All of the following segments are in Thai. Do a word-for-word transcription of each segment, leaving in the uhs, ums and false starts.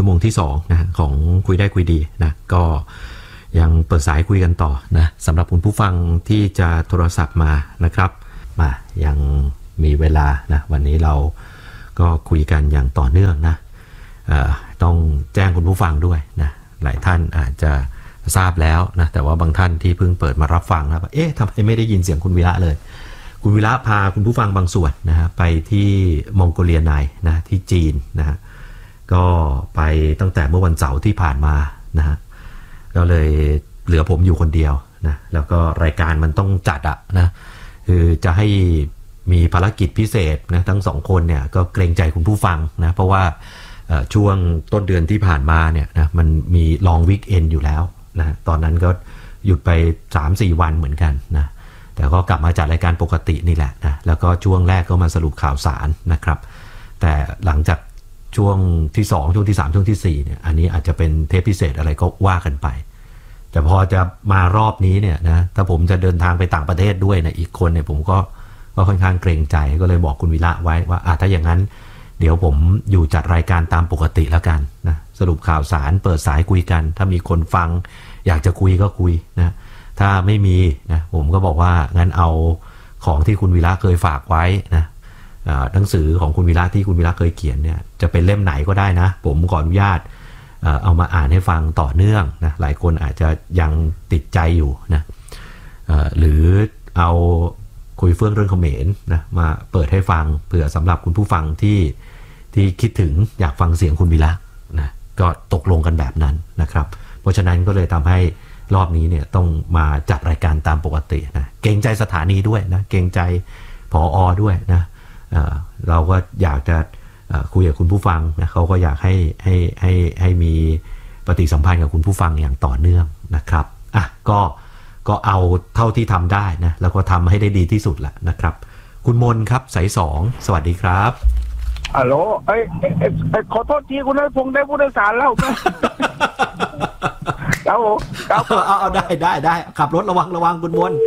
ชั่วโมงที่สองนะของคุยได้คุยดีนะก็ยังเปิดสายคุยกันต่อนะสำหรับคุณผู้ฟังที่จะโทรศัพท์มานะครับมายังมีเวลานะวันนี้เราก็คุยกันอย่างต่อเนื่องนะต้องแจ้งคุณผู้ฟังด้วยนะหลายท่านอาจจะทราบแล้วนะแต่ว่าบางท่านที่เพิ่งเปิดมารับฟังแล้วเอ๊ะทำไมไม่ได้ยินเสียงคุณวีระเลยคุณวีระพาคุณผู้ฟังบางส่วนนะฮะไปที่มองโกเลียไนนะที่จีนนะฮะก็ไปตั้งแต่เมื่อวันเสาร์ที่ผ่านมานะฮะก็เลยเหลือผมอยู่คนเดียวนะแล้วก็รายการมันต้องจัดอะนะคือจะให้มีภารกิจพิเศษนะทั้งสองคนเนี่ยก็เกรงใจคุณผู้ฟังนะเพราะว่าช่วงต้นเดือนที่ผ่านมาเนี่ยนะมันมีลองวีคเอนด์อยู่แล้วนะตอนนั้นก็หยุดไป สามถึงสี่ วันเหมือนกันนะแต่ก็กลับมาจัดรายการปกตินี่แหละนะแล้วก็ช่วงแรกก็มาสรุปข่าวสารนะครับแต่หลังจากช่วงที่สองช่วงที่สามช่วงที่สี่เนี่ยอันนี้อาจจะเป็นเทปพิเศษอะไรก็ว่ากันไปแต่พอจะมารอบนี้เนี่ยนะถ้าผมจะเดินทางไปต่างประเทศด้วยนะอีกคนเนี่ยผมก็ก็ค่อนข้างเกรงใจก็เลยบอกคุณวีระไว้ว่าอ่ะถ้าอย่างนั้นเดี๋ยวผมอยู่จัดรายการตามปกติแล้วกันนะสรุปข่าวสารเปิดสายคุยกันถ้ามีคนฟังอยากจะคุยก็คุยนะถ้าไม่มีนะผมก็บอกว่างั้นเอาของที่คุณวีระเคยฝากไว้นะหนังสือของคุณวีระที่คุณวีระเคยเขียนเนี่ยจะเป็นเล่มไหนก็ได้นะผมขออนุญาตเอามาอ่านให้ฟังต่อเนื่องนะหลายคนอาจจะยังติดใจอยู่นะหรือเอาคุยเฟื่องเรื่องเขมรนะมาเปิดให้ฟังเผื่อสำหรับคุณผู้ฟังที่ที่คิดถึงอยากฟังเสียงคุณวีระนะก็ตกลงกันแบบนั้นนะครับเพราะฉะนั้นก็เลยทำให้รอบนี้เนี่ยต้องมาจัดรายการตามปกตินะเกรงใจสถานีด้วยนะเกรงใจผอ.ด้วยนะเอ่อเราก็อยากจะคุยกับคุณผู้ฟังนะเขาก็อยากให้ให้ให้ให้มีปฏิสัมพันธ์กับคุณผู้ฟังอย่างต่อเนื่องนะครับอ่ะก็ก็เอาเท่าที่ทำได้นะแล้วก็ทำให้ได้ดีที่สุดแหละนะครับคุณมนครับสายสองสวัสดีครับฮัลโหลเอ้ยขอโทษทีคุณนายพงษ์ได้ผู้โดยสารแล้วครับผมครับเอาเอาได้ได้ได้ขับรถระวังระวังคุณมน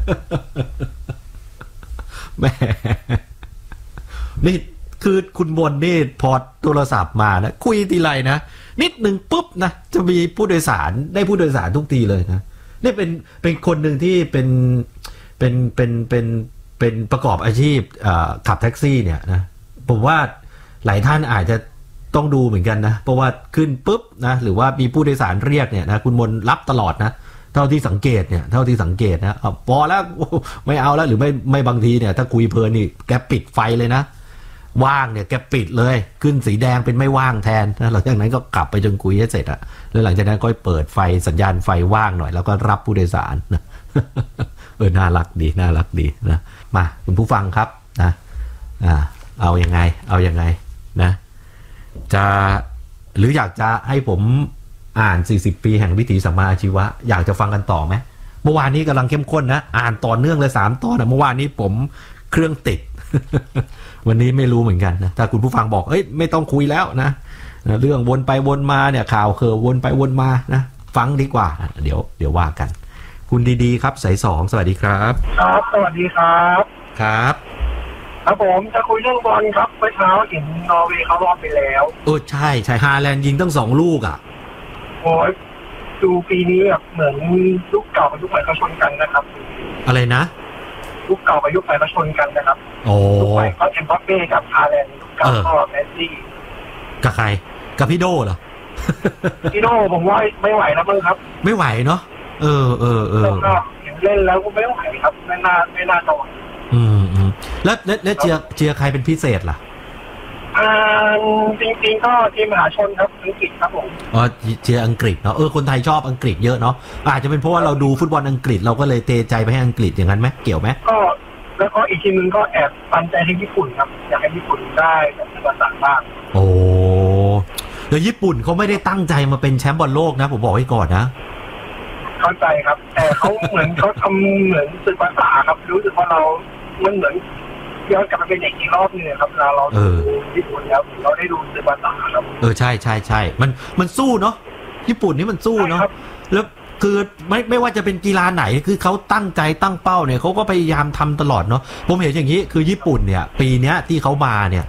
แม่นี่คือคุณมนนี่พอโทรศัพท์มานะคุยทีไรนะนิดหนึ่งปุ๊บนะจะมีผู้โดยสารได้ผู้โดยสารทุกทีเลยนะนี่เป็นเป็นคนหนึ่งที่เป็นเป็นเป็นเป็นเป็นประกอบอาชีพขับแท็กซี่เนี่ยนะผมว่าหลายท่านอาจจะต้องดูเหมือนกันนะเพราะว่าขึ้นปุ๊บนะหรือว่ามีผู้โดยสารเรียกเนี่ยนะคุณมนรับตลอดนะเท่าที่สังเกตเนี่ยเท่าที่สังเกตนะพอแล้วไม่เอาแล้วหรือไม่ไม่บางทีเนี่ยถ้าคุยเพลินนี่แกปิดไฟเลยนะว่างเนี่ยแกปิดเลยขึ้นสีแดงเป็นไม่ว่างแทนนะหลังจากนั้นก็กลับไปจนคุยให้เสร็จอะแล้วหลังจากนั้นก็เปิดไฟสัญญาณไฟว่างหน่อยแล้วก็รับผู้โดยสารนะเออน่ารักดีน่ารักดีนะมาคุณผู้ฟังครับนะอ่าเอายังไงเอายังไงนะจะหรืออยากจะให้ผมอ่านสี่สิบปีแห่งวิถีสัมมาอาชีวะอยากจะฟังกันต่อไหมเมื่อวานนี้กำลังเข้มข้นนะอ่านต่อเนื่องเลยสามตอนนะเมื่อวานนี้ผมเครื่องติด วันนี้ไม่รู้เหมือนกันนะถ้าคุณผู้ฟังบอกเอ้ยไม่ต้องคุยแล้วนะเรื่องวนไปวนมาเนี่ยข่าวเคอวนไปวนมานะฟังดีกว่าเดี๋ยวเดี๋ยวว่ากันคุณดีๆครับสายสองสวัสดีครับครับสวัสดีครับครับครับผมจะคุยเรื่องบอลครับเมื่อเช้าเห็นนอร์เวย์เขารอบไปแล้วเออใช่ใช่ฮาแลนด์ยิงตั้งสองลูกอ่ะโอ้ยดูปีนี้แบบเหมือนยุคเก่ากับยุคใหม่เขาชนกันนะครับอะไรนะยุคเก่ากับยุคใหม่เขาชนกันนะครับโอ้ยุคใหม่ก็เอ็มบัปเป้กับฮาแลนด์ยุคเก่าก็เมสซี่กับใครกับพี่โดเหรอพี่โดผมว่าไม่ไหวแล้วมั้งครับไม่ไหวเนาะเออเออเออก็เห็นเล่นแล้วก็ไม่ไหวครับไม่น่าไม่น่าต่ออืมอืมแล้วแล้วเชียร์เชียร์ใครเป็นพิเศษล่ะอ่าจริงๆก็ทีมมหาชนครับอังกฤษครับผมอ๋อเชียร์อังกฤษเนาะเออคนไทยชอบอังกฤษเยอะเนาะอาจจะเป็นเพราะว่าเราดูฟุตบอลอังกฤษเราก็เลยเทใจไปให้อังกฤษอย่างนั้นไหมเกี่ยวไหมก็แล้วก็อีกทีนึงก็แอบปันใจให้ญี่ปุ่นครับอยากให้ญี่ปุ่นได้แบบภาษาบ้างโอ้แล้วญี่ปุ่นเขาไม่ได้ตั้งใจมาเป็นแชมป์บอลโลกนะผมบอกไว้ก่อนนะเข้าใจครับแต่เขาเหมือนเขาทำเหมือนสื่อภาษาครับรู้สึกว่าเรามันเหมือนย้อนกลับมาเป็นเด็กอีกรอบนึงครับเราเราดูญี่ปุ่นแล้วเราได้ดูสื่อภาษาครับเออใช่ใช่ใช่มันมันสู้เนาะญี่ปุ่นนี่มันสู้เนาะแล้วคือไม่ไม่ว่าจะเป็นกีฬาไหนคือเขาตั้งใจตั้งเป้าเนี่ยเขาก็พยายามทำตลอดเนาะผมเห็นอย่างนี้คือญี่ปุ่นเนี่ยปีเนี้ยที่เขามาเนี่ย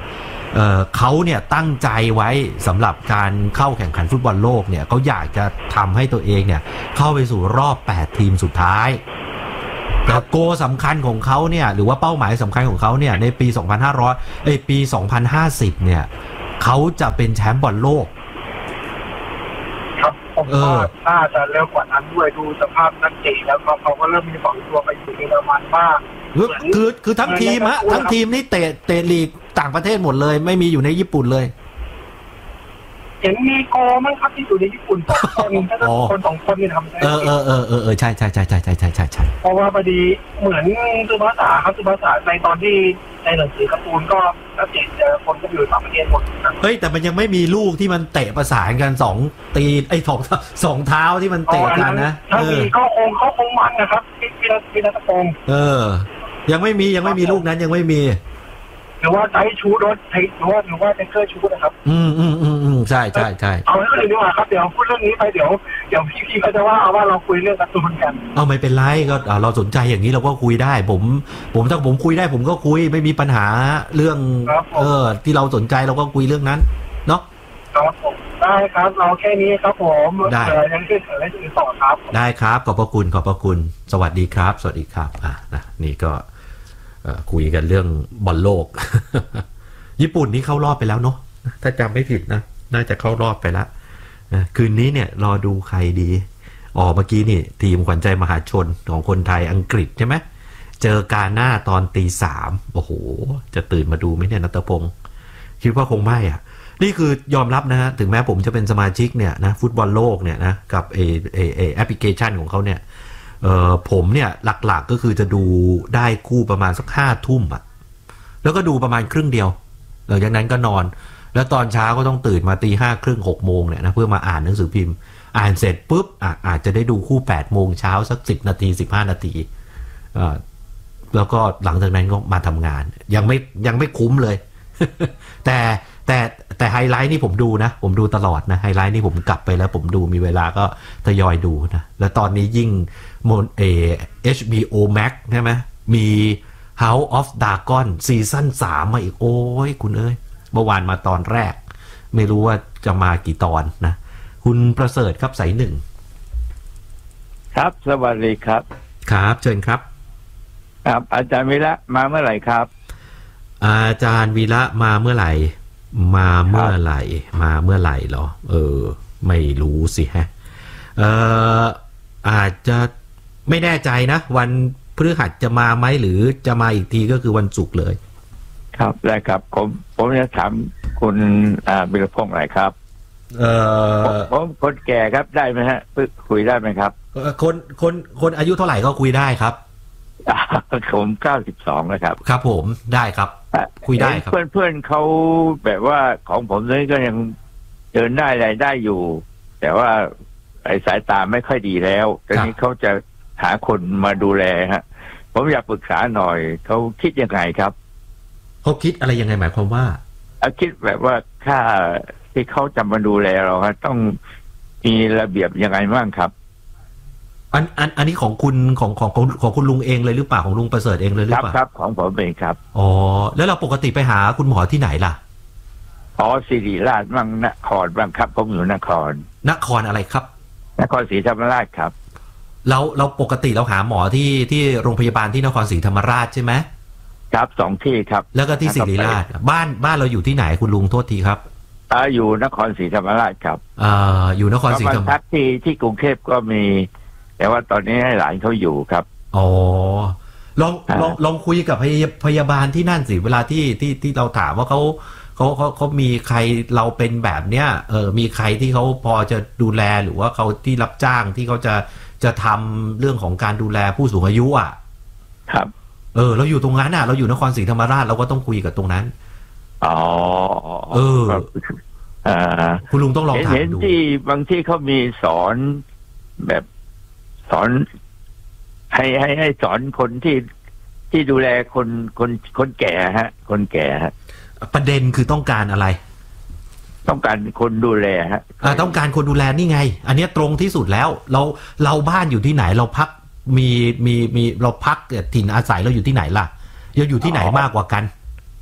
เอ่อเขาเนี่ยตั้งใจไว้สำหรับการเข้าแข่งขันฟุตบอลโลกเนี่ยเขาอยากจะทำให้ตัวเองเนี่ยเข้าไปสู่รอบแปดทีมสุดท้ายแต่โกสำคัญของเขาเนี่ยหรือว่าเป้าหมายสำคัญของเขาเนี่ยในปีสองพันห้าร้อยเอ้ยปีสองพันห้าสิบเนี่ยเขาจะเป็นแชมป์บอลโลกครับผมว่าน่าจะเร็วกว่านั้นด้วยดูสภาพนักเตะแล้วเขาก็เริ่มมีฝังตัวไปอยู่ในเยอรมันบ้างคือคือทั้งทีมฮะทั้งทีมนี่เตะเตะลีกต่างประเทศหมดเลยไม่มีอยู่ในญี่ปุ่นเลยเห็นมีโกมั้งครับที่อยู่ในญี่ปุ่นสองคนแค่คนสองคนนี่ทำได้เออเออเออเออเออใช่ใช่ใช่ใช่ใช่ใช่ใช่ใช่เพราะว่าพอดีเหมือนสุภาษาครับสุภาษาในตอนที่ในหนังสือการ์ตูนก็นักเตะเจอคนก็อยู่ต่างประเทศหมดเฮ้ยแต่มันยังไม่มีลูกที่มันเตะประสานกันสองตีไอ้สองสองเท้าที่มันเตะกันนะถ้ามีก็คงเขาคงมันนะครับพี่พี่พี่นัทพงศ์เออยังไม่มียังไม่มีลูกนั้นยังไม่มีหรือว่าไดชูรถหรือว่าหรือว่าเทคเกอร์ชูนะครับอืมอืมอืมอืมใช่ใช่ใช่เอาเรื่องนี้ดีกว่าครับเดี๋ยวพูดเรื่องนี้ไปเดี๋ยวเดี๋ยวพี่พี่เขาจะว่าเอาว่าเราคุยเรื่องการ์ตูนกันเอาไม่เป็นไรก็เราสนใจอย่างนี้เราก็คุยได้ผมผมถ้าผมคุยได้ผมก็คุยไม่มีปัญหาเรื่องเออที่เราสนใจเราก็คุยเรื่องนั้นเนาะครับผมได้ครับเราแค่นี้ครับผมได้ยังเกิดอะไรอื่นต่อครับได้ครับขอบพระคุณขอบพระคุณสวัสดีครับสวัสดีครับอ่ะนะนี่ก็คุยกันเรื่องบอลโลก ญี่ปุ่นนี่เข้ารอบไปแล้วเนาะถ้าจำไม่ผิดนะน่าจะเข้ารอบไปแล้วคืนนี้เนี่ยรอดูใครดีอ๋อเมื่อกี้นี่ทีมขวัญใจมหาชนของคนไทยอังกฤษใช่ไหมเจอกาหน้าตอนตีสามโอ้โหจะตื่นมาดูไหมเนี่ยณัฐพงศ์คิดว่าคงไม่อ่ะนี่คือยอมรับนะฮะถึงแม้ผมจะเป็นสมาชิกเนี่ยนะฟุตบอลโลกเนี่ยนะกับเอเอเอแอปพลิเคชันของเขาเนี่ยเอ่อผมเนี่ยหลักๆก็คือจะดูได้คู่ประมาณสักห้าทุ่มอ่ะแล้วก็ดูประมาณครึ่งเดียวหลังจากนั้นก็นอนแล้วตอนเช้าก็ต้องตื่นมาตีห้าครึ่งหกโมงเนี่ยนะเพื่อมาอ่านหนังสือพิมพ์อ่านเสร็จปุ๊บอ่ะอาจจะได้ดูคู่แปดโมงเช้าสักสิบนาทีสิบห้านาทีอ่าแล้วก็หลังจากนั้นก็มาทำงานยังไม่ยังไม่คุ้มเลย แต่แต่แต่ไฮไลท์นี่ผมดูนะผมดูตลอดนะไฮไลท์นี่ผมกลับไปแล้วผมดูมีเวลาก็ทยอยดูนะแล้วตอนนี้ยิ่งโมนเอ เอช บี โอ Max ใช่ไหมมี House of Dragon ซีซั่นสามมาอีกโอ้ยคุณเอ้ยเมื่อวานมาตอนแรกไม่รู้ว่าจะมากี่ตอนนะคุณประเสริฐครับสายหนึ่งครับสวัสดีครับครับเชิญครับครับอาจารย์วีระมาเมื่อไหร่ครับอาจารย์วีระมาเมื่อไหร่มาเมื่อไหร่มาเมื่อไหร่เหรอเออไม่รู้สิฮะเอออาจจะไม่แน่ใจนะวันพฤหัสจะมาไหมหรือจะมาอีกทีก็คือวันศุกร์เลยครับได้ครับผมผมจะถามคุณอ่าบิรพงษ์หน่อยครับเออผมคนแก่ครับได้ไหมฮะคุยได้ไหมครับคนคนคนอายุเท่าไหร่ก็คุยได้ครับผมเก้าสิบสองนะครับครับผมได้ครับคุยได้ครับเพื่อนเพื่อนเขาแบบว่าของผมนี่ก็ยังเดินได้อะไรได้อยู่แต่ว่าไอ้สายตาไม่ค่อยดีแล้วตอนนี้เขาจะหาคนมาดูแลฮะผมอยากปรึกษาหน่อยเขาคิดยังไงครับเขาคิดอะไรยังไงหมายความว่าคิดแบบว่าค่าที่เขาจะมาดูแลเราฮะต้องมีระเบียบยังไงบ้างครับอันอันอันนี้ของคุณของของของของคุณลุงเองเลยหรือเปล่าของลุงประเสริฐเองเลยหรือเปล่าครับของผมเองครับอ๋อแล้วเราปกติไปหาคุณหมอที่ไหนล่ะอ๋อศิริราชบ้างนครบ้างครับผมอยู่นครนครอะไรครับนครศรีธรรมราชครับเราเราปกติเราหาหมอที่ที่โรงพยาบาลที่นครศรีธรรมราชใช่ไหมครับสองที่ครับแล้วก็ที่ศิริราชบ้านบ้านเราอยู่ที่ไหนคุณลุงโทษทีครับอ่าอยู่นครศรีธรรมราชครับอ่าอยู่นครศรีธรรมราชที่ที่กรุงเทพก็มีแต่ว่าตอนนี้ให้หลานเขาอยู่ครับอ๋อลองลองลองคุยกับพยาบาลที่นั่นสิเวลาที่ที่ที่เราถามว่าเขาเขาเขาเขามีใครเราเป็นแบบเนี้ยเออมีใครที่เขาพอจะดูแลหรือว่าเขาที่รับจ้างที่เขาจะจะทำเรื่องของการดูแลผู้สูงอายุอ่ะครับเออเราอยู่ตรงนั้นอ่ะเราอยู่นครศรีธรรมราชเราก็ต้องคุยกับตรงนั้นอ๋อเออคุณลุงต้องลองถามดูเห็นที่บางที่เขามีสอนแบบสอนให้ให้ให้สอนคนที่ที่ดูแลคนคนคนแก่ฮะคนแก่ฮะประเด็นคือต้องการอะไรต้องการคนดูแลฮะอ่าต้องการคนดูแลนี่ไงอันนี้ตรงที่สุดแล้วเราเราบ้านอยู่ที่ไหนเราพักมีมีมีเราพักถิ่นอาศัยเราอยู่ที่ไหนล่ะเราอยู่ที่ไหนมากกว่ากัน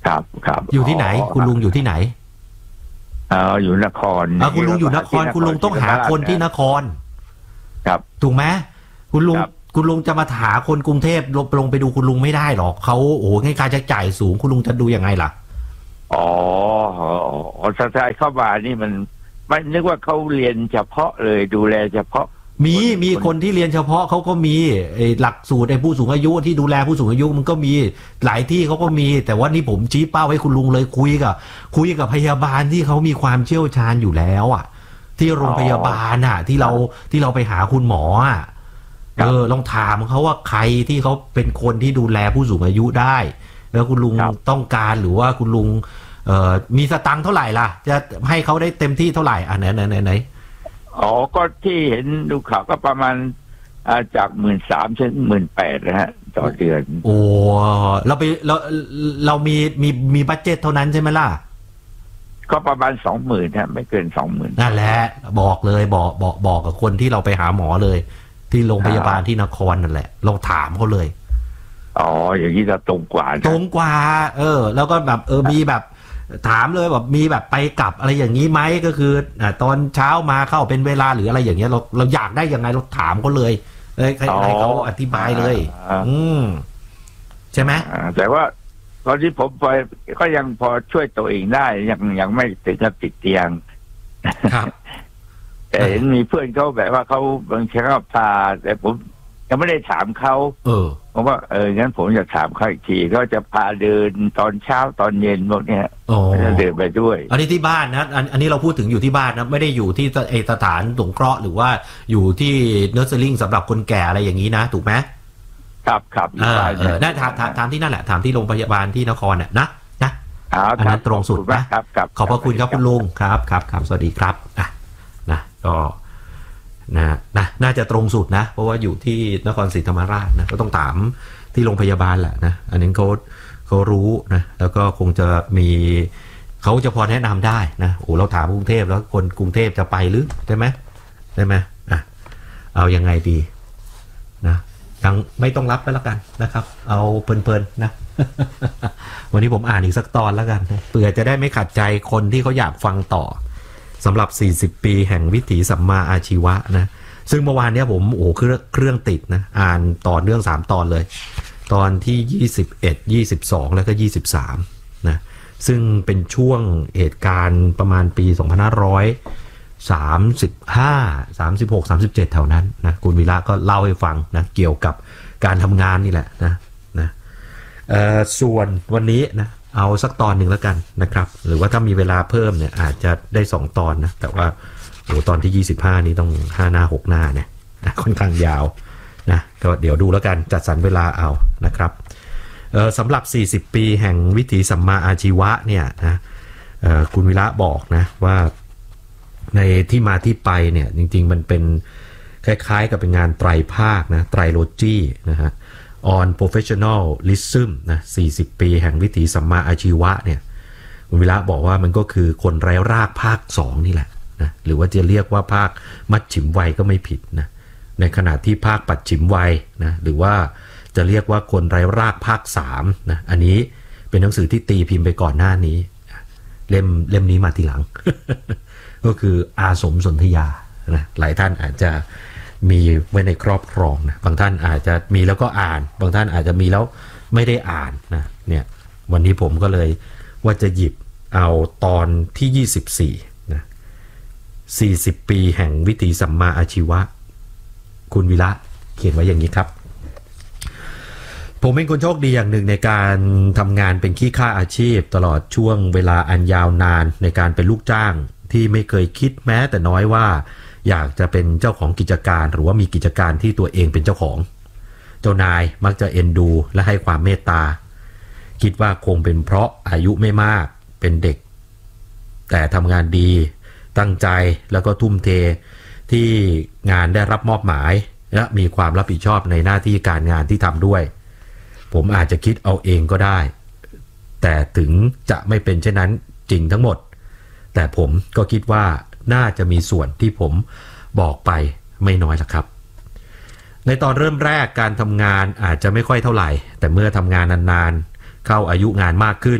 ครับครับอยู่ที่ไหนคุณลุงอยู่ที่ไหนเอออยู่นครอ่าคุณลุงอยู่นครคุณลุงต้องหาคนที่นครครับถูกไหมคุณลุงคุณลุงจะมาหาคนกรุงเทพลงลงไปดูคุณลุงไม่ได้หรอกเขาโอ้โหง่ายการจะจ่ายสูงคุณลุงจะดูยังไงล่ะอ๋ออ๋อสถานเข้ามานี่มันมันนึกว่าเขาเรียนเฉพาะเลยดูแลเฉพาะมีมีคนที่เรียนเฉพาะเขาก็มีหลักสูตรไอ้ผู้สูงอายุที่ดูแลผู้สูงอายุมันก็มีหลายที่เขาก็มีแต่ว่านี่ผมชี้เป้าให้คุณลุงเลยคุยกับคุยกับพยาบาลที่เขามีความเชี่ยวชาญอยู่แล้วอ่ะที่โรงพยาบาลอ่ะที่เราที่เราไปหาคุณหมออ่ะเออลองถามเขาว่าใครที่เขาเป็นคนที่ดูแลผู้สูงอายุได้แล้วคุณลุงต้องการหรือว่าคุณลุงเอ่อมีสตังค์เท่าไหร่ล่ะจะให้เขาได้เต็มที่เท่าไหร่อ่ะไหนไหนไหนไหนอ๋อก็ที่เห็นดูข่าวก็ประมาณจากหมื่นสามถึงหมื่นแปดนะฮะต่อเดือนโอ้เราไปเราเรามีมีมีบัดเจ็ตเท่านั้นใช่ไหมล่ะก็ประมาณสองหมื่นฮะไม่เกินสองหมื่นนั่นแหละบอกเลยบอกบอกบอกกับคนที่เราไปหาหมอเลยที่โรงพยาบาลที่นครนั่นแหละเราถามเขาเลยอ๋ออย่างนี้จะตรงกว่าตรงกว่าเออแล้วก็แบบเออมีแบบถามเลยแบบมีแบบไปกลับอะไรอย่างนี้ไหมก็คืออ่าตอนเช้ามาเข้าเป็นเวลาหรืออะไรอย่างเงี้ยเราเราอยากได้ยังไงเราถามเขาเลยให้ให้เขาอธิบายเลยอืมใช่ไหมแต่ว่าตอนที่ผมไปก็ยังพอช่วยตัวเองได้ยังยังไม่ถึงกับติดเตียงครับแต่เห็นมีเพื่อนเขาแบบว่าเขาบางทีเขาพาแต่ผมยังไม่ได้ถามเขาเออผมว่าเอองั้นผมจะถามเขาอีกทีเขาจะพาเดินตอนเช้าตอนเย็นพวกเนี้ยจะเดินไปด้วยอันนี้ที่บ้านนะอันอันนี้เราพูดถึงอยู่ที่บ้านนะไม่ได้อยู่ที่ไอสถานสงเคราะห์หรือว่าอยู่ที่เนอร์เซอริ่งสำหรับคนแก่อะไรอย่างนี้นะถูกไหมครับครับเออเออได้ถามถามถามที่นั่นแหละถามที่โรงพยาบาลที่นครเนี่ยนะนะอันนั้นตรงสุดนะครับขอบพระคุณครับคุณลุงครับครับครับสวัสดีครับอ่ะนะก็นะนะน่าจะตรงสุดนะเพราะว่าอยู่ที่นครศรีธรรมราชนะก็ต้องถามที่โรงพยาบาลแหละนะอันนี้เขาเขารู้นะแล้วก็คงจะมีเขาจะพอแนะนำได้นะโอ้เราถามกรุงเทพแล้วคนกรุงเทพจะไปหรือใช่ไหมใช่ไหมอ่ะเอายังไงดีนะยังไม่ต้องรับไปแล้วกันนะครับเอาเพลินๆนะ วันนี้ผมอ่านอีกสักตอนแล้วกันเผื่อจะได้ไม่ขัดใจคนที่เขาอยากฟังต่อสำหรับสี่สิบปีแห่งวิถีสัมมาอาชีวะนะซึ่งเมื่อวานนี้ผมโอ้เครื่องเครื่องติดนะอ่านต่อเนื่องสามตอนเลยตอนที่ยี่สิบเอ็ด ยี่สิบสองแล้วก็ยี่สิบสามนะซึ่งเป็นช่วงเหตุการณ์ประมาณปีสองพันห้าร้อยสามสิบห้า สามสิบหก สามสิบเจ็ดแถวนั้นนะคุณวีระก็เล่าให้ฟังนะเกี่ยวกับการทำงานนี่แหละนะนะเอ่อส่วนวันนี้นะเอาสักตอนหนึ่งแล้วกันนะครับหรือว่าถ้ามีเวลาเพิ่มเนี่ยอาจจะได้สองตอนนะแต่ว่าโหตอนที่ยี่สิบห้านี้ต้องห้าหน้าหกหน้าเนี่ยนะค่อนข้างยาวนะก็เดี๋ยวดูแล้วกันจัดสรรเวลาเอานะครับเอ่อสำหรับสี่สิบปีแห่งวิถีสัมมาอาชีวะเนี่ยนะเอ่อคุณวิระบอกนะว่าในที่มาที่ไปเนี่ยจริงๆมันเป็นคล้ายๆกับเป็นงานไตรภาคนะไตรโลจีนะฮะon professionalism นะสี่สิบปีแห่งวิถีสัมมาอาชีวะเนี่ยคุณวิระบอกว่ามันก็คือคนไร้รากภาคสองนี่แหละนะหรือว่าจะเรียกว่าภาคมัชฉิมวัยก็ไม่ผิดนะในขณะที่ภาคปัจฉิมวัยนะหรือว่าจะเรียกว่าคนไร้รากภาคสามนะอันนี้เป็นหนังสือที่ตีพิมพ์ไปก่อนหน้านี้เล่มเล่มนี้มาทีหลัง ก็คืออาสมสนธยานะหลายท่านอาจจะมีไว้ในครอบครองนะบางท่านอาจจะมีแล้วก็อ่านบางท่านอาจจะมีแล้วไม่ได้อ่านนะเนี่ยวันนี้ผมก็เลยว่าจะหยิบเอาตอนที่ยี่สิบสี่นะสี่สิบปีแห่งวิถีสัมมาอาชีวะคุณวิระเขียนไว้อย่างนี้ครับผมเป็นคนโชคดีอย่างหนึ่งในการทำงานเป็นขี้ข้าอาชีพตลอดช่วงเวลาอันยาวนานในการเป็นลูกจ้างที่ไม่เคยคิดแม้แต่น้อยว่าอยากจะเป็นเจ้าของกิจการหรือว่ามีกิจการที่ตัวเองเป็นเจ้าของเจ้านายมักจะเอ็นดูและให้ความเมตตาคิดว่าคงเป็นเพราะอายุไม่มากเป็นเด็กแต่ทำงานดีตั้งใจแล้วก็ทุ่มเทที่งานได้รับมอบหมายและมีความรับผิดชอบในหน้าที่การงานที่ทำด้วยผมอาจจะคิดเอาเองก็ได้แต่ถึงจะไม่เป็นเช่นนั้นจริงทั้งหมดแต่ผมก็คิดว่าน่าจะมีส่วนที่ผมบอกไปไม่น้อยละครับในตอนเริ่มแรกการทำงานอาจจะไม่ค่อยเท่าไหร่แต่เมื่อทำงานนานๆเข้าอายุงานมากขึ้น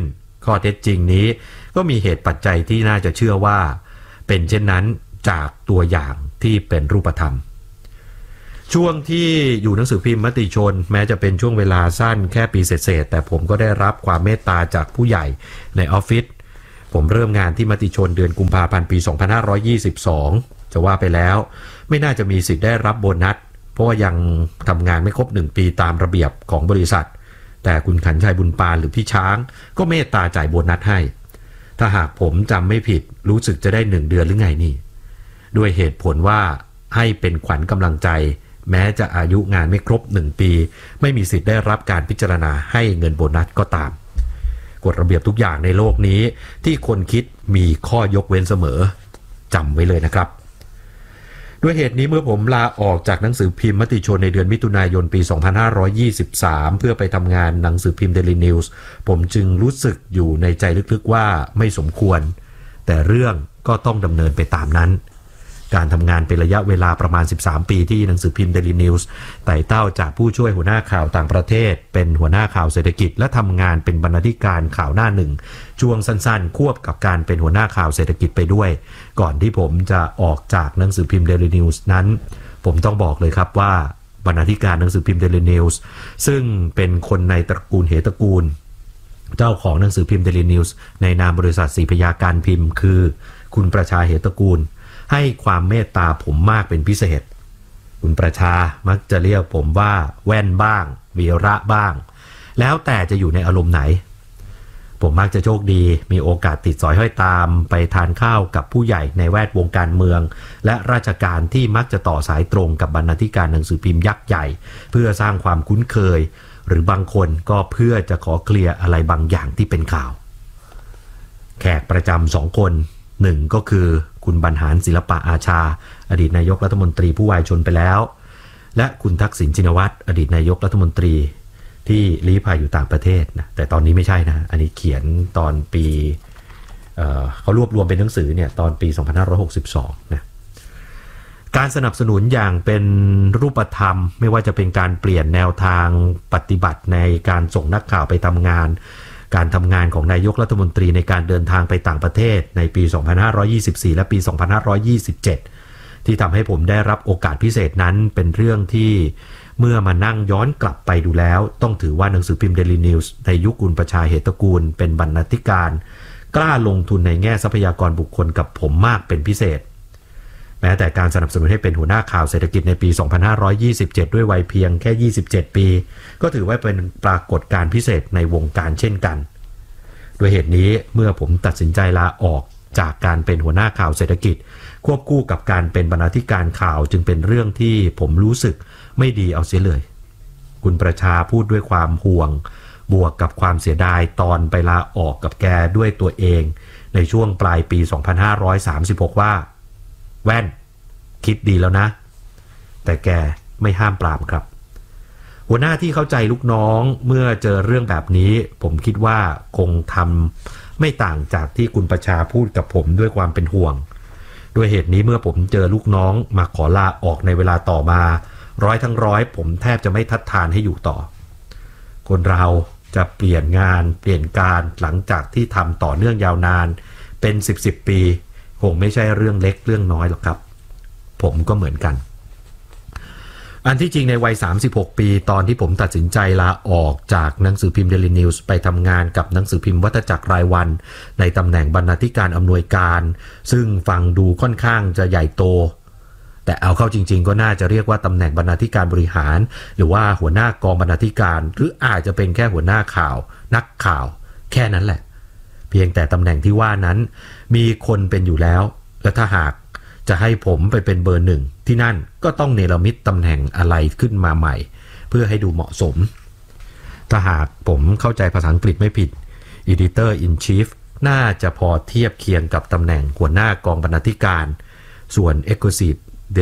ข้อเท็จจริงนี้ก็มีเหตุปัจจัยที่น่าจะเชื่อว่าเป็นเช่นนั้นจากตัวอย่างที่เป็นรูปธรรมช่วงที่อยู่หนังสือพิมพ์มติชนแม้จะเป็นช่วงเวลาสั้นแค่ปีเศษๆแต่ผมก็ได้รับความเมตตาจากผู้ใหญ่ในออฟฟิศผมเริ่มงานที่มติชนเดือนกุมภาพันธ์ปีสองพันห้าร้อยยี่สิบสองจะว่าไปแล้วไม่น่าจะมีสิทธิ์ได้รับโบนัสเพราะว่ายังทำงานไม่ครบหนึ่งปีตามระเบียบของบริษัทแต่คุณขันชัยบุญปานหรือพี่ช้างก็เมตตาจ่ายโบนัสให้ถ้าหากผมจำไม่ผิดรู้สึกจะได้หนึ่งเดือนหรือไงนี่ด้วยเหตุผลว่าให้เป็นขวัญกำลังใจแม้จะอายุงานไม่ครบหนึ่งปีไม่มีสิทธิ์ได้รับการพิจารณาให้เงินโบนัสก็ตามกฎระเบียบทุกอย่างในโลกนี้ที่คนคิดมีข้อยกเว้นเสมอจำไว้เลยนะครับด้วยเหตุนี้เมื่อผมลาออกจากหนังสือพิมพ์มติชนในเดือนมิถุนายนปีสองพันห้าร้อยยี่สิบสามเพื่อไปทำงานหนังสือพิมพ์ Daily News ผมจึงรู้สึกอยู่ในใจลึกๆว่าไม่สมควรแต่เรื่องก็ต้องดำเนินไปตามนั้นการทำงานเป็นระยะเวลาประมาณสิบสามปีที่หนังสือพิมพ์ Daily News ไต่เต้าจากผู้ช่วยหัวหน้าข่าวต่างประเทศเป็นหัวหน้าข่าวเศรษฐกิจและทำงานเป็นบรรณาธิการข่าวหน้าหนึ่งช่วงสั้นๆควบกับการเป็นหัวหน้าข่าวเศรษฐกิจไปด้วยก่อนที่ผมจะออกจากหนังสือพิมพ์ Daily News นั้นผมต้องบอกเลยครับว่าบรรณาธิการหนังสือพิมพ์ Daily News ซึ่งเป็นคนในตระกูลเหตระกูลเจ้าของหนังสือพิมพ์ Daily News ในนามบริษัทศรีพยาการพิมพ์คือคุณประชาเหตระกูลให้ความเมตตาผมมากเป็นพิเศษคุณประชามักจะเรียกผมว่าแว่นบ้างวีระบ้างแล้วแต่จะอยู่ในอารมณ์ไหนผมมักจะโชคดีมีโอกาสติดสอยห้อยตามไปทานข้าวกับผู้ใหญ่ในแวดวงการเมืองและราชการที่มักจะต่อสายตรงกับบรรณาธิการหนังสือพิมพ์ยักษ์ใหญ่เพื่อสร้างความคุ้นเคยหรือบางคนก็เพื่อจะขอเคลียร์อะไรบางอย่างที่เป็นข่าวแขกประจำสองคนหนึ่งก็คือคุณบรรหารศิลปะอาชาอดีตนายกรัฐมนตรีผู้วายชนไปแล้วและคุณทักษิณชินวัตรอดีตนายกรัฐมนตรีที่ลี้ภัยอยู่ต่างประเทศนะแต่ตอนนี้ไม่ใช่นะอันนี้เขียนตอนปีเอ่อเขารวบรวมเป็นหนังสือเนี่ยตอนปีสองพันห้าร้อยหกสิบสองนะการสนับสนุนอย่างเป็นรูปธรรมไม่ว่าจะเป็นการเปลี่ยนแนวทางปฏิบัติในการส่งนักข่าวไปทำงานการทำงานของนายกรัฐมนตรีในการเดินทางไปต่างประเทศในปีสองพันห้าร้อยยี่สิบสี่และปีสองพันห้าร้อยยี่สิบเจ็ดที่ทำให้ผมได้รับโอกาสพิเศษนั้นเป็นเรื่องที่เมื่อมานั่งย้อนกลับไปดูแล้วต้องถือว่าหนังสือพิมพ์ Daily News ในยุคคุณประชาเหตระกูลเป็นบรรณาธิการกล้าลงทุนในแง่ทรัพยากรบุคคลกับผมมากเป็นพิเศษแม้แต่การสนับสนุนให้เป็นหัวหน้าข่าวเศรษฐกิจในปีสองพันห้าร้อยยี่สิบเจ็ดด้วยวัยเพียงแค่ยี่สิบเจ็ดปีก็ถือว่าเป็นปรากฏการณ์พิเศษในวงการเช่นกันด้วยเหตุนี้เมื่อผมตัดสินใจลาออกจากการเป็นหัวหน้าข่าวเศรษฐกิจควบคู่กับการเป็นบรรณาธิการข่าวจึงเป็นเรื่องที่ผมรู้สึกไม่ดีเอาเสียเลยคุณประชาพูดด้วยความห่วงบวกกับความเสียดายตอนไปลาออกกับแกด้วยตัวเองในช่วงปลายปีสองพันห้าร้อยสามสิบหกว่าแว่นคิดดีแล้วนะแต่แกไม่ห้ามปรามครับหัวหน้าที่เข้าใจลูกน้องเมื่อเจอเรื่องแบบนี้ผมคิดว่าคงทำไม่ต่างจากที่คุณประชาพูดกับผมด้วยความเป็นห่วงด้วยเหตุนี้เมื่อผมเจอลูกน้องมาขอลาออกในเวลาต่อมาร้อยทั้งร้อยผมแทบจะไม่ทัดทานให้อยู่ต่อคนเราจะเปลี่ยนงานเปลี่ยนการหลังจากที่ทำต่อเนื่องยาวนานเป็นสิบสิบปีคงไม่ใช่เรื่องเล็กเรื่องน้อยหรอกครับผมก็เหมือนกันอันที่จริงในวัยสามสิบหกปีตอนที่ผมตัดสินใจลาออกจากหนังสือพิมพ์ Daily News ไปทำงานกับหนังสือพิมพ์วัฏจักรรายวันในตำแหน่งบรรณาธิการอำนวยการซึ่งฟังดูค่อนข้างจะใหญ่โตแต่เอาเข้าจริงๆก็น่าจะเรียกว่าตำแหน่งบรรณาธิการบริหารหรือว่าหัวหน้ากองบรรณาธิการหรืออาจจะเป็นแค่หัวหน้าข่าวนักข่าวแค่นั้นแหละเพียงแต่ตำแหน่งที่ว่านั้นมีคนเป็นอยู่แล้วและถ้าหากจะให้ผมไปเป็นเบอร์หนึ่งที่นั่นก็ต้องเนรมิตตำแหน่งอะไรขึ้นมาใหม่เพื่อให้ดูเหมาะสมถ้าหากผมเข้าใจภาษาอังกฤษไม่ผิด Editor in Chief น่าจะพอเทียบเคียงกับตำแหน่งหัวหน้ากองบรรณาธิการส่วน Exclusive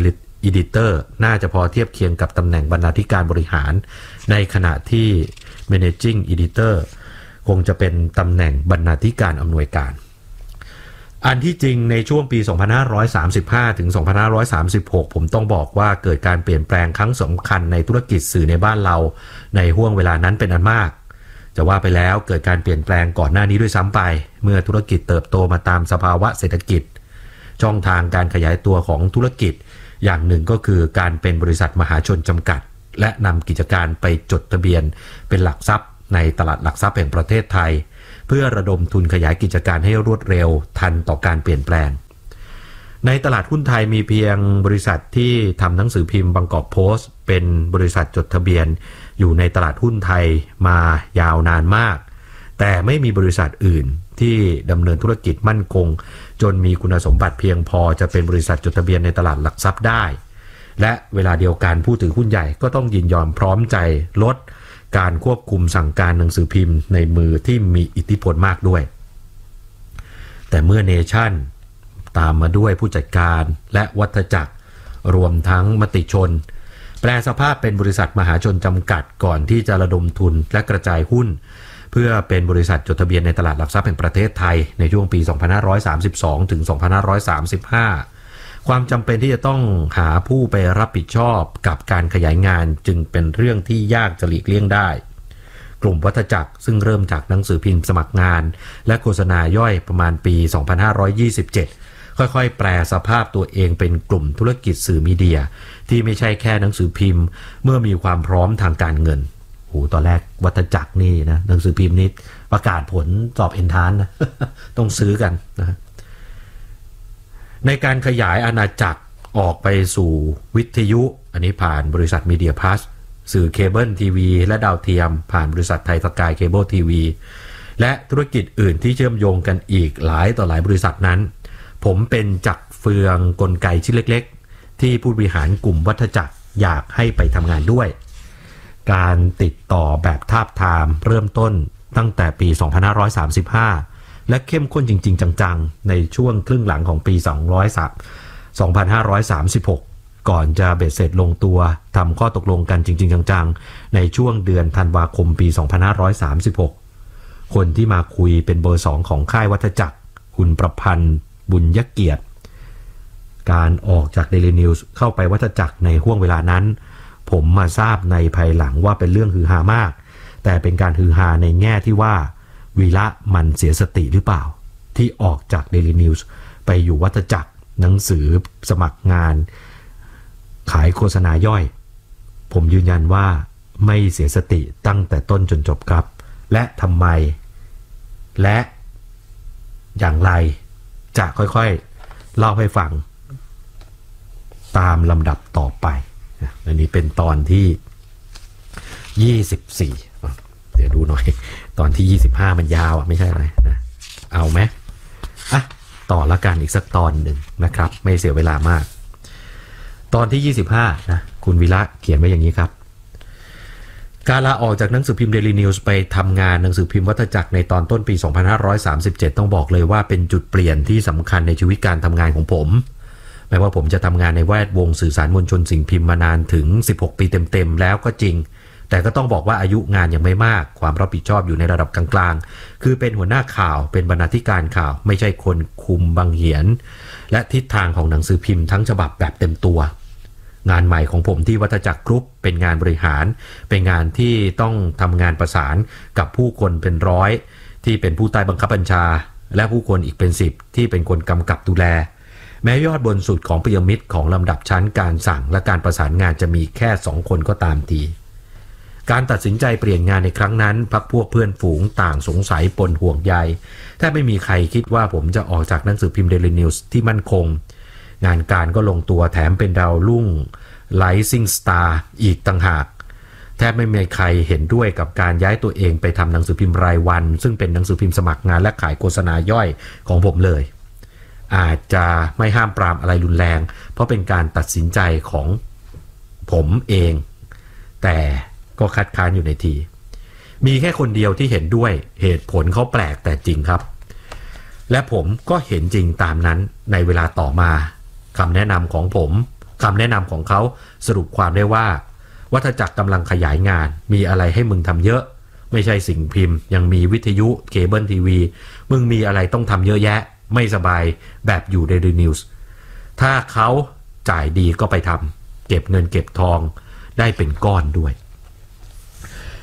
Editor น่าจะพอเทียบเคียงกับตำแหน่งบรรณาธิการบริหารในขณะที่ Managing Editor คงจะเป็นตำแหน่งบรรณาธิการอำนวยการอันที่จริงในช่วงปีสองพันห้าร้อยสามสิบห้าถึงสองพันห้าร้อยสามสิบหกผมต้องบอกว่าเกิดการเปลี่ยนแปลงครั้งสำคัญในธุรกิจสื่อในบ้านเราในห้วงเวลานั้นเป็นอันมากจะว่าไปแล้วเกิดการเปลี่ยนแปลงก่อนหน้านี้ด้วยซ้ำไปเมื่อธุรกิจเติบโตมาตามสภาวะเศรษฐกิจช่องทางการขยายตัวของธุรกิจอย่างหนึ่งก็คือการเป็นบริษัทมหาชนจำกัดและนำกิจการไปจดทะเบียนเป็นหลักทรัพย์ในตลาดหลักทรัพย์แห่งประเทศไทยเพื่อระดมทุนขยายกิจการให้รวดเร็วทันต่อการเปลี่ยนแปลงในตลาดหุ้นไทยมีเพียงบริษัทที่ทำหนังสือพิมพ์บางกอกโพสต์เป็นบริษัทจดทะเบียนอยู่ในตลาดหุ้นไทยมายาวนานมากแต่ไม่มีบริษัทอื่นที่ดำเนินธุรกิจมั่นคงจนมีคุณสมบัติเพียงพอจะเป็นบริษัทจดทะเบียนในตลาดหลักทรัพย์ได้และเวลาเดียวกันผู้ถือหุ้นใหญ่ก็ต้องยินยอมพร้อมใจลดการควบคุมสั่งการหนังสือพิมพ์ในมือที่มีอิทธิพลมากด้วยแต่เมื่อเนชั่นตามมาด้วยผู้จัดการและวัฏจักรรวมทั้งมติชนแปลสภาพเป็นบริษัทมหาชนจำกัดก่อนที่จะระดมทุนและกระจายหุ้นเพื่อเป็นบริษัทจดทะเบียนในตลาดหลักทรัพย์แห่งประเทศไทยในช่วงปี สองพันห้าร้อยสามสิบสอง ถึง สองพันห้าร้อยสามสิบห้า ความจำเป็นที่จะต้องหาผู้ไปรับผิดชอบกับการขยายงานจึงเป็นเรื่องที่ยากจะหลีกเลี่ยงได้กลุ่มวัฏจักรซึ่งเริ่มจากหนังสือพิมพ์สมัครงานและโฆษณาย่อยประมาณปี สองพันห้าร้อยยี่สิบเจ็ด ค่อยๆแปลสภาพตัวเองเป็นกลุ่มธุรกิจสื่อมีเดียที่ไม่ใช่แค่หนังสือพิมพ์เมื่อมีความพร้อมทางการเงินโหตอนแรกวัฏจักรนี่นะหนังสือพิมพ์นี่ประกาศผลสอบเอนทรานซ์นะ ต้องซื้อกันนะในการขยายอาณาจักรออกไปสู่วิทยุอันนี้ผ่านบริษัทมีเดียพลัสสื่อเคเบิลทีวีและดาวเทียมผ่านบริษัทไทยสกายเคเบิลทีวีและธุรกิจอื่นที่เชื่อมโยงกันอีกหลายต่อหลายบริษัทนั้นผมเป็นจักรเฟืองกลไกชิ้นเล็กๆที่ผู้บริหารกลุ่มวัฏจักรอยากให้ไปทำงานด้วยการติดต่อแบบทาบทามเริ่มต้นตั้งแต่ปี สองพันห้าร้อยสามสิบห้า และเข้มข้นจริงๆจังๆในช่วงครึ่งหลังของปี สองพันห้าร้อยสามสิบหก ก่อนจะเบ็ดเสร็จลงตัวทำข้อตกลงกันจริงๆจังๆในช่วงเดือนธันวาคมปี สองพันห้าร้อยสามสิบหก คนที่มาคุยเป็นเบอร์สองของค่ายวัฏจักรคุณประพันธ์บุญยเกียรติการออกจาก Daily News เข้าไปวัฏจักรในห้วงเวลานั้นผมมาทราบในภายหลังว่าเป็นเรื่องฮือฮามากแต่เป็นการฮือฮาในแง่ที่ว่าวีระมันเสียสติหรือเปล่าที่ออกจาก Daily News ไปอยู่วัฏจักรหนังสือสมัครงานขายโฆษณาย่อยผมยืนยันว่าไม่เสียสติตั้งแต่ต้นจนจบครับและทำไมและอย่างไรจะค่อยๆเล่าให้ฟังตามลำดับต่อไปอันนี้เป็นตอนที่ยี่สิบสี่เดี๋ยวดูหน่อยตอนที่ยี่สิบห้ามันยาวอ่ะไม่ใช่อะไรนะเอาไหมอ่ะต่อละกันอีกสักตอนหนึ่งนะครับไม่เสียเวลามากตอนที่ยี่สิบห้านะคุณวิระเขียนไว้อย่างนี้ครับการลาออกจากหนังสือพิมพ์ Daily News ไปทำงานหนังสือพิมพ์วัฏจักรในตอนต้นปี สองพันห้าร้อยสามสิบเจ็ด ต้องบอกเลยว่าเป็นจุดเปลี่ยนที่สำคัญในชีวิตการทำงานของผมแม้ว่าผมจะทำงานในแวดวงสื่อสารมวลชนสิ่งพิมพ์มานานถึงสิบหกปีเต็มๆแล้วก็จริงแต่ก็ต้องบอกว่าอายุงานยังไม่มากความรับผิดชอบอยู่ในระดับกลางๆคือเป็นหัวหน้าข่าวเป็นบรรณาธิการข่าวไม่ใช่คนคุมบังเหียนและทิศทางของหนังสือพิมพ์ทั้งฉบับแบบเต็มตัวงานใหม่ของผมที่วัฏจักรกรุ๊ปเป็นงานบริหารเป็นงานที่ต้องทำงานประสานกับผู้คนเป็นร้อยที่เป็นผู้ใต้บังคับบัญชาและผู้คนอีกเป็นสิบที่เป็นคนกำกับดูแลแม้ยอดบนสุดของพีระมิดของลำดับชั้นการสั่งและการประสานงานจะมีแค่สองคนก็ตามทีการตัดสินใจเปลี่ยนงานในครั้งนั้นพรรคพวกเพื่อนฝูงต่างสงสัยปนห่วงใยแทบไม่มีใครคิดว่าผมจะออกจากหนังสือพิมพ์ Daily News ที่มั่นคงงานการก็ลงตัวแถมเป็นดาวรุ่ง Rising Star อีกต่างหากแทบไม่มีใครเห็นด้วยกับการย้ายตัวเองไปทำหนังสือพิมพ์รายวันซึ่งเป็นหนังสือพิมพ์สมัครงานและขายโฆษณาย่อยของผมเลยอาจจะไม่ห้ามปรามอะไรรุนแรงเพราะเป็นการตัดสินใจของผมเองแต่ก็คัดค้านอยู่ในทีมีแค่คนเดียวที่เห็นด้วยเหตุผลเขาแปลกแต่จริงครับและผมก็เห็นจริงตามนั้นในเวลาต่อมาคำแนะนำของผมคำแนะนำของเขาสรุปความได้ว่าวัฏจักรกำลังขยายงานมีอะไรให้มึงทำเยอะไม่ใช่สิ่งพิมพ์ยังมีวิทยุเคเบิลทีวีมึงมีอะไรต้องทำเยอะแยะไม่สบายแบบอยู่ Daily News ถ้าเขาจ่ายดีก็ไปทำเก็บเงินเก็บทองได้เป็นก้อนด้วย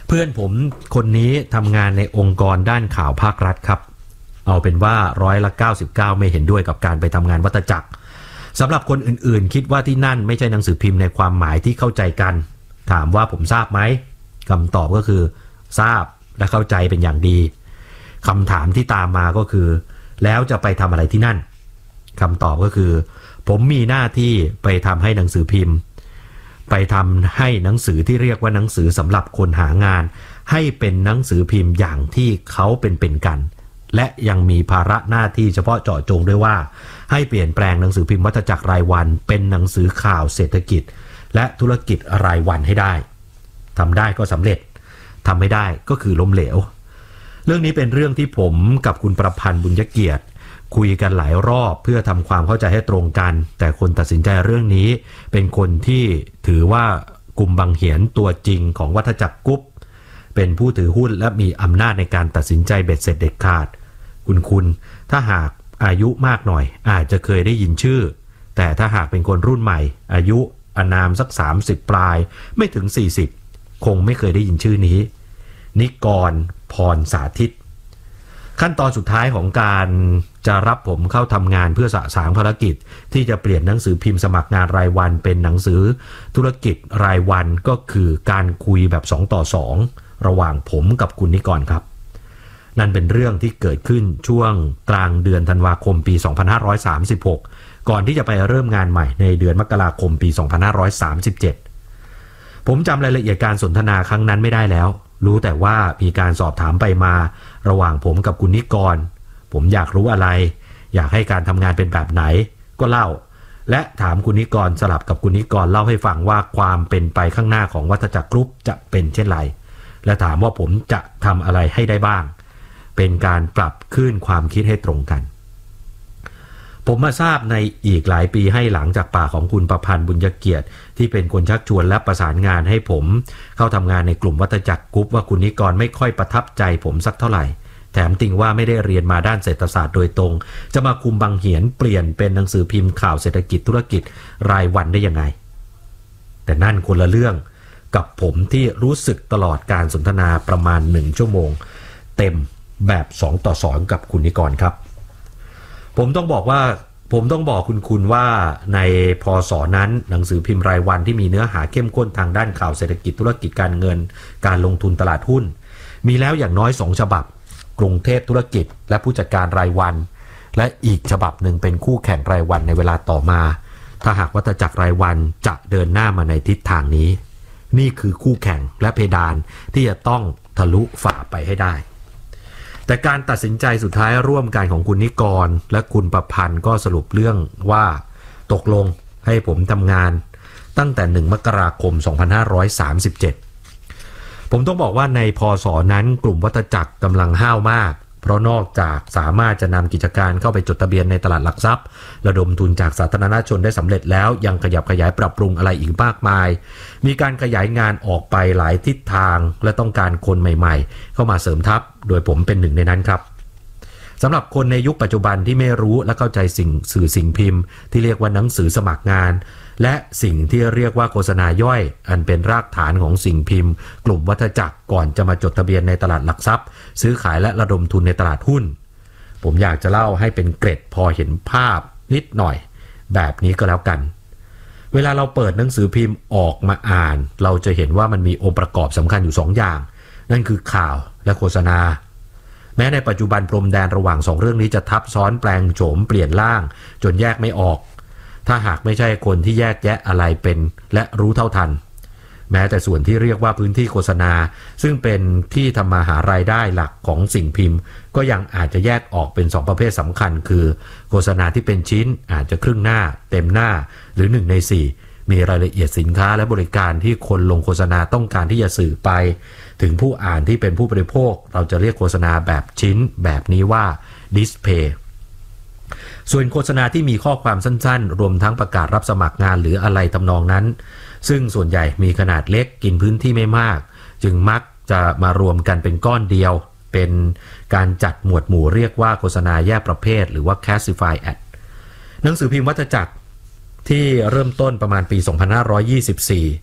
เพื่อนผมคนนี้ทำงานในองค์กรด้านข่าวภาครัฐครับเอาเป็นว่าร้อยละเก้าสิบเก้าไม่เห็นด้วยกับการไปทำงานวัตจักรสำหรับคนอื่นๆคิดว่าที่นั่นไม่ใช่หนังสือพิมพ์ในความหมายที่เข้าใจกันถามว่าผมทราบไหมคำตอบก็คือทราบและเข้าใจเป็นอย่างดีคำถามที่ตามมาก็คือแล้วจะไปทำอะไรที่นั่นคำตอบก็คือผมมีหน้าที่ไปทำให้หนังสือพิมพ์ไปทำให้หนังสือที่เรียกว่าหนังสือสำหรับคนหางานให้เป็นหนังสือพิมพ์อย่างที่เขาเป็นเป็นกันและยังมีภาระหน้าที่เฉพาะเจาะจงด้วยว่าให้เปลี่ยนแปลงหนังสือพิมพ์วัฏจักรรายวันเป็นหนังสือข่าวเศรษฐกิจและธุรกิจรายวันให้ได้ทำได้ก็สำเร็จทำไม่ได้ก็คือล้มเหลวเรื่องนี้เป็นเรื่องที่ผมกับคุณประพันธ์บุญยเกียรติคุยกันหลายรอบเพื่อทำความเข้าใจให้ตรงกันแต่คนตัดสินใจเรื่องนี้เป็นคนที่ถือว่ากลุ่มบังเหียนตัวจริงของวัฏจักรกรุ๊ปเป็นผู้ถือหุ้นและมีอำนาจในการตัดสินใจเบ็ดเสร็จเด็ดขาดคุณคุณถ้าหากอายุมากหน่อยอาจจะเคยได้ยินชื่อแต่ถ้าหากเป็นคนรุ่นใหม่อายุอานามสักสามสิบปลายไม่ถึงสี่สิบคงไม่เคยได้ยินชื่อนี้นิกรพรสาธิตขั้นตอนสุดท้ายของการจะรับผมเข้าทำงานเพื่อสะสางภารกิจที่จะเปลี่ยนหนังสือพิมพ์สมัครงานรายวันเป็นหนังสือธุรกิจรายวันก็คือการคุยแบบสองต่อสองระหว่างผมกับคุณนิกรครับนั่นเป็นเรื่องที่เกิดขึ้นช่วงกลางเดือนธันวาคมปีสองพันห้าร้อยสามสิบหกก่อนที่จะไปเริ่มงานใหม่ในเดือนมกราคมปีสองพันห้าร้อยสามสิบเจ็ดผมจำรายละเอียดการสนทนาครั้งนั้นไม่ได้แล้วรู้แต่ว่ามีการสอบถามไปมาระหว่างผมกับคุณนิกรผมอยากรู้อะไรอยากให้การทำงานเป็นแบบไหนก็เล่าและถามคุณนิกรสลับกับคุณนิกรเล่าให้ฟังว่าความเป็นไปข้างหน้าของวัฏจักรกรุ๊ปจะเป็นเช่นไรและถามว่าผมจะทำอะไรให้ได้บ้างเป็นการปรับคลื่นความคิดให้ตรงกันผมมาทราบในอีกหลายปีให้หลังจากปากของคุณประพันธ์บุญยเกียรติที่เป็นคนชักชวนและประสานงานให้ผมเข้าทำงานในกลุ่มวัฏจักรกรุ๊ปว่าคุณนิกรไม่ค่อยประทับใจผมสักเท่าไหร่แถมติงว่าไม่ได้เรียนมาด้านเศรษฐศาสตร์โดยตรงจะมาคุมบังเหียนเปลี่ยนเป็นหนังสือพิมพ์ข่าวเศรษฐกิจธุรกิจรายวันได้ยังไงแต่นั่นคนละเรื่องกับผมที่รู้สึกตลอดการสนทนาประมาณหนึ่งชั่วโมงเต็มแบบสองต่อสองกับคุณนิกรครับผมต้องบอกว่าผมต้องบอกคุณคุณว่าในพศนั้นหนังสือพิมพ์รายวันที่มีเนื้อหาเข้มข้นทางด้านข่าวเศรษฐกิจธุรกิจการเงินการลงทุนตลาดหุ้นมีแล้วอย่างน้อยสองฉบับกรุงเทพธุรกิจและผู้จัดการรายวันและอีกฉบับหนึ่งเป็นคู่แข่งรายวันในเวลาต่อมาถ้าหากวัฏจักรรายวันจะเดินหน้ามาในทิศทางนี้นี่คือคู่แข่งและเพดานที่จะต้องทะลุฝ่าไปให้ได้แต่การตัดสินใจสุดท้ายร่วมกันของคุณนิกรและคุณประพันธ์ก็สรุปเรื่องว่าตกลงให้ผมทำงานตั้งแต่หนึ่งมกราคมสองพันห้าร้อยสามสิบเจ็ดผมต้องบอกว่าในพศนั้นกลุ่มวัฏจักรกำลังห้าวมากเพราะนอกจากสามารถจะนำกิจการเข้าไปจดทะเบียนในตลาดหลักทรัพย์ระดมทุนจากสาธารณชนได้สำเร็จแล้วยังขยับขยายปรับปรุงอะไรอีกมากมายมีการขยายงานออกไปหลายทิศทางและต้องการคนใหม่ๆเข้ามาเสริมทัพโดยผมเป็นหนึ่งในนั้นครับสำหรับคนในยุคปัจจุบันที่ไม่รู้และเข้าใจสิ่งสื่อสิ่งพิมพ์ที่เรียกว่าหนังสือสมัครงานและสิ่งที่เรียกว่าโฆษณาย่อยอันเป็นรากฐานของสิ่งพิมพ์กลุ่มวัฏจักรก่อนจะมาจดทะเบียนในตลาดหลักทรัพย์ซื้อขายและระดมทุนในตลาดหุ้นผมอยากจะเล่าให้เป็นเกร็ดพอเห็นภาพนิดหน่อยแบบนี้ก็แล้วกันเวลาเราเปิดหนังสือพิมพ์ออกมาอ่านเราจะเห็นว่ามันมีองค์ประกอบสำคัญอยู่สองอย่างนั่นคือข่าวและโฆษณาแม้ในปัจจุบันพรมแดนระหว่างสองเรื่องนี้จะทับซ้อนแปลงโฉมเปลี่ยนร่างจนแยกไม่ออกถ้าหากไม่ใช่คนที่แยกแยะอะไรเป็นและรู้เท่าทันแม้แต่ส่วนที่เรียกว่าพื้นที่โฆษณาซึ่งเป็นที่ทำมาหารายได้หลักของสิ่งพิมพ์ก็ยังอาจจะแยกออกเป็นสองประเภทสำคัญคือโฆษณาที่เป็นชิ้นอาจจะครึ่งหน้าเต็มหน้าหรือหนึ่งในสี่มีรายละเอียดสินค้าและบริการที่คนลงโฆษณาต้องการที่จะสื่อไปถึงผู้อ่านที่เป็นผู้บริโภคเราจะเรียกโฆษณาแบบชิ้นแบบนี้ว่าดิสเพย์ส่วนโฆษณาที่มีข้อความสั้นๆรวมทั้งประกาศรับสมัครงานหรืออะไรทำนองนั้นซึ่งส่วนใหญ่มีขนาดเล็กกินพื้นที่ไม่มากจึงมักจะมารวมกันเป็นก้อนเดียวเป็นการจัดหมวดหมู่เรียกว่าโฆษณาแยกประเภทหรือว่า classified ad หนังสือพิมพ์วัฏจักรที่เริ่มต้นประมาณปีสองพันห้าร้อยยี่สิบสี่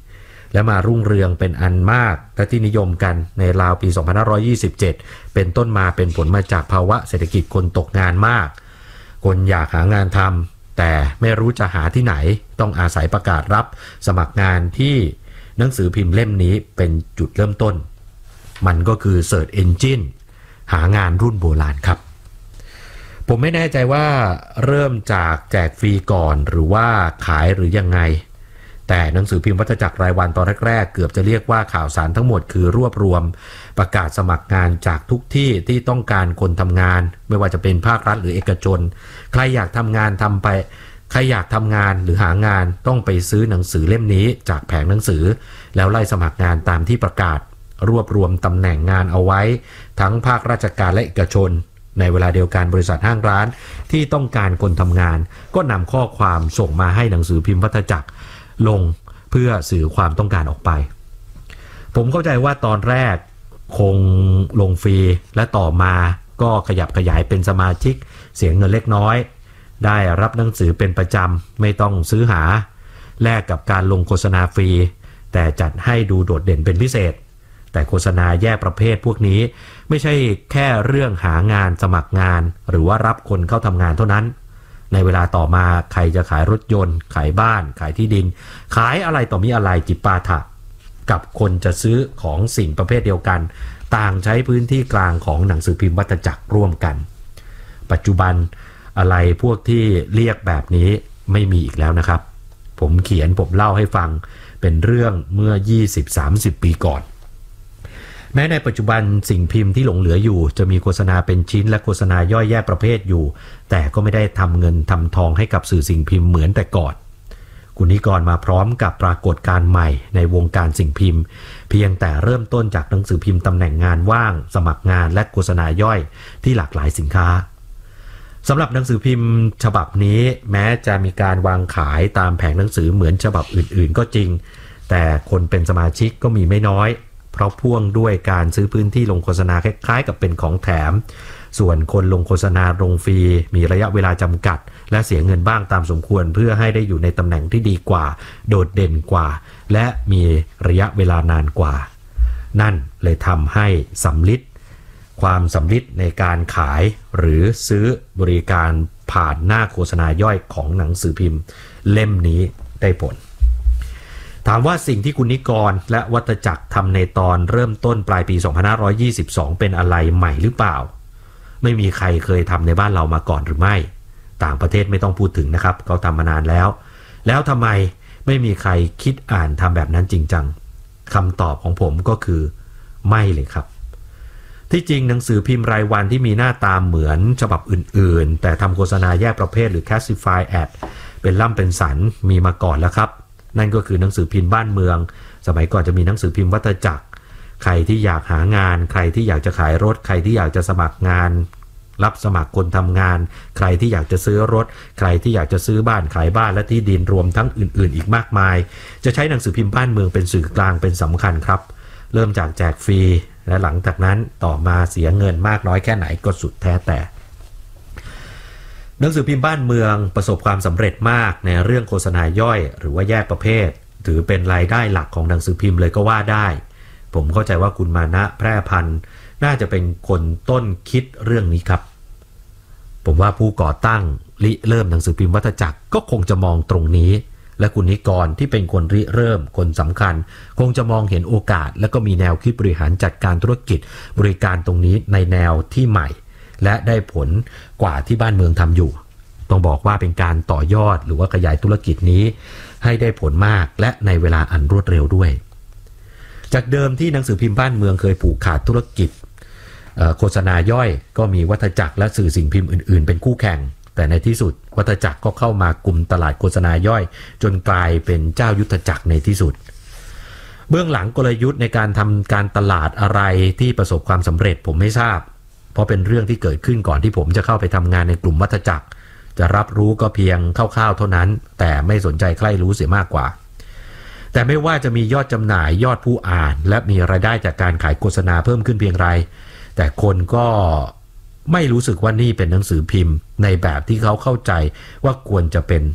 และมารุ่งเรืองเป็นอันมากและที่นิยมกันในราวปี สองพันห้าร้อยยี่สิบเจ็ด เป็นต้นมาเป็นผลมาจากภาวะเศรษฐกิจคนตกงานมากคนอยากหางานทำแต่ไม่รู้จะหาที่ไหนต้องอาศัยประกาศรับสมัครงานที่หนังสือพิมพ์เล่มนี้เป็นจุดเริ่มต้นมันก็คือ Search Engine หางานรุ่นโบราณครับผมไม่แน่ใจว่าเริ่มจากแจกฟรีก่อนหรือว่าขายหรือยังไงแต่หนังสือพิมพ์วัฏจักรรายวันตอนแรกๆเกือบจะเรียกว่าข่าวสารทั้งหมดคือรวบรวมประกาศสมัครงานจากทุกที่ที่ต้องการคนทำงานไม่ว่าจะเป็นภาครัฐหรือเอกชนใครอยากทำงานทำไปใครอยากทำงานหรือหางานต้องไปซื้อหนังสือเล่มนี้จากแผงหนังสือแล้วไล่สมัครงานตามที่ประกาศรวบรวมตำแหน่งงานเอาไว้ทั้งภาคราชการและเอกชนในเวลาเดียวกันบริษัทห้างร้านที่ต้องการคนทำงานก็นำข้อความส่งมาให้หนังสือพิมพ์วัฏจักรลงเพื่อสื่อความต้องการออกไปผมเข้าใจว่าตอนแรกคงลงฟรีและต่อมาก็ขยับขยายเป็นสมาชิกเสียเงินเล็กน้อยได้รับหนังสือเป็นประจำไม่ต้องซื้อหาแลกกับการลงโฆษณาฟรีแต่จัดให้ดูโดดเด่นเป็นพิเศษแต่โฆษณาแยกประเภทพวกนี้ไม่ใช่แค่เรื่องหางานสมัครงานหรือว่ารับคนเข้าทำงานเท่านั้นในเวลาต่อมาใครจะขายรถยนต์ขายบ้านขายที่ดินขายอะไรต่อมีอะไรจิปาถะกับคนจะซื้อของสิ่งประเภทเดียวกันต่างใช้พื้นที่กลางของหนังสือพิมพ์วัฏจักรร่วมกันปัจจุบันอะไรพวกที่เรียกแบบนี้ไม่มีอีกแล้วนะครับผมเขียนผมเล่าให้ฟังเป็นเรื่องเมื่อ ยี่สิบถึงสามสิบ ปีก่อนแม้ในปัจจุบันสิ่งพิมพ์ที่หลงเหลืออยู่จะมีโฆษณาเป็นชิ้นและโฆษณาย่อยแยกประเภทอยู่แต่ก็ไม่ได้ทำเงินทำทองให้กับสื่อสิ่งพิมพ์เหมือนแต่ก่อนคุณนิกรมาพร้อมกับปรากฏการณ์ใหม่ในวงการสิ่งพิมพ์เพียงแต่เริ่มต้นจากหนังสือพิมพ์ตำแหน่งงานว่างสมัครงานและโฆษณาย่อยที่หลากหลายสินค้าสำหรับหนังสือพิมพ์ฉบับนี้แม้จะมีการวางขายตามแผงหนังสือเหมือนฉบับอื่นๆก็จริงแต่คนเป็นสมาชิกก็มีไม่น้อยเพราะพ่วงด้วยการซื้อพื้นที่ลงโฆษณาคล้ายๆกับเป็นของแถมส่วนคนลงโฆษณาลงฟรีมีระยะเวลาจำกัดและเสียเงินบ้างตามสมควรเพื่อให้ได้อยู่ในตำแหน่งที่ดีกว่าโดดเด่นกว่าและมีระยะเวลานานกว่านั่นเลยทำให้สำลิดความสำลิดในการขายหรือซื้อบริการผ่านหน้าโฆษณาย่อยของหนังสือพิมพ์เล่มนี้ได้ผลถามว่าสิ่งที่คุณนิกรและวัฏจักรทำในตอนเริ่มต้นปลายปี สองพันห้าร้อยยี่สิบสอง เป็นอะไรใหม่หรือเปล่าไม่มีใครเคยทำในบ้านเรามาก่อนหรือไม่ต่างประเทศไม่ต้องพูดถึงนะครับเขาทำมานานแล้วแล้วทำไมไม่มีใครคิดอ่านทำแบบนั้นจริงจังคำตอบของผมก็คือไม่เลยครับที่จริงหนังสือพิมพ์รายวันที่มีหน้าตาเหมือนฉบับอื่นๆแต่ทำโฆษณาแยกประเภทหรือ classify ad เป็นล่ำเป็นสันมีมาก่อนแล้วครับนั่นก็คือหนังสือพิมพ์บ้านเมืองสมัยก่อนจะมีหนังสือพิมพ์วัฏจักรใครที่อยากหางานใครที่อยากจะขายรถใครที่อยากจะสมัครงานรับสมัครคนทำงานใครที่อยากจะซื้อรถใครที่อยากจะซื้อบ้านขายบ้านและที่ดินรวมทั้งอื่นๆอีกมากมายจะใช้หนังสือพิมพ์บ้านเมืองเป็นสื่อกลางเป็นสำคัญครับเริ่มจากแจกฟรีและหลังจากนั้นต่อมาเสียเงินมากน้อยแค่ไหนก็สุดแท้แต่หนังสือพิมพ์บ้านเมืองประสบความสำเร็จมากในเรื่องโฆษณาย่อยหรือว่าแยกประเภทถือเป็นรายได้หลักของหนังสือพิมพ์เลยก็ว่าได้ผมเข้าใจว่าคุณมานะแพร่พันธ์น่าจะเป็นคนต้นคิดเรื่องนี้ครับผมว่าผู้ก่อตั้งริเริ่มหนังสือพิมพ์วัฏจักรก็คงจะมองตรงนี้และคุณนิกรที่เป็นคนริเริ่มคนสำคัญคงจะมองเห็นโอกาสและก็มีแนวคิดบริหารจัดการธุรกิจบริการตรงนี้ในแนวที่ใหม่และได้ผลกว่าที่บ้านเมืองทำอยู่ต้องบอกว่าเป็นการต่อยอดหรือว่าขยายธุรกิจนี้ให้ได้ผลมากและในเวลาอันรวดเร็วด้วยจากเดิมที่หนังสือพิมพ์บ้านเมืองเคยผูกขาดธุรกิจโฆษณาย่อยก็มีวัฏจักรและสื่อสิ่งพิมพ์อื่นๆเป็นคู่แข่งแต่ในที่สุดวัฏจักรก็เข้ามากุมตลาดโฆษณาย่อยจนกลายเป็นเจ้ายุทธจักรในที่สุดเบื้องหลังกลยุทธ์ในการทำการตลาดอะไรที่ประสบความสำเร็จผมไม่ทราบเพราะเป็นเรื่องที่เกิดขึ้นก่อนที่ผมจะเข้าไปทำงานในกลุ่มวัฏจักรจะรับรู้ก็เพียงคร่าวๆเท่านั้นแต่ไม่สนใจใคร่รู้เสียมากกว่าแต่ไม่ว่าจะมียอดจำหน่ายยอดผู้อ่านและมีรายได้จากการขายโฆษณาเพิ่มขึ้นเพียงไรแต่คนก็ไม่รู้สึกว่านี่เป็นหนังสือพิมพ์ในแบบที่เขาเข้าใจว่าควรจะเป็น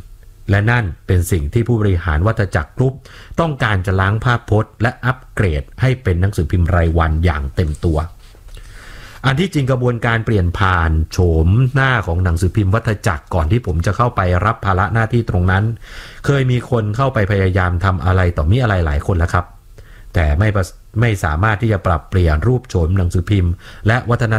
และนั่นเป็นสิ่งที่ผู้บริหารวัฏจักรกรุ๊ปต้องการจะล้างภาพพจน์และอัปเกรดให้เป็นหนังสือพิมพ์รายวันอย่างเต็มตัวอันที่จริงกระบวนการเปลี่ยนผ่านโฉมหน้าของหนังสือพิมพ์วัฏจักรก่อนที่ผมจะเข้าไปรับภาระหน้าที่ตรงนั้นเคยมีคนเข้าไปพยายามทำอะไรต่อมีอะไรหลายคนแล้วครับแต่ไม่ไม่สามารถที่จะปรับเปลี่ยนรูปโฉมหนังสือพิมพ์และวัฒน